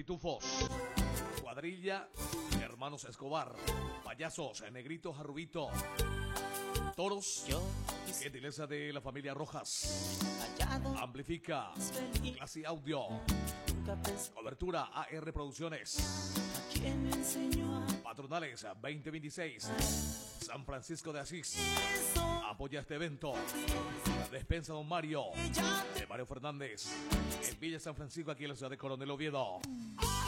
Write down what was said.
Pitufos, Cuadrilla, Hermanos Escobar, Payasos, Negrito Jarrubito, Toros, gentileza de la familia Rojas, Amplifica, Clase Audio, cobertura AR Producciones, Patronales 2026, San Francisco de Asís, apoya este evento. Despensa Don Mario, de Mario Fernández, en Villa San Francisco, aquí en la ciudad de Coronel Oviedo.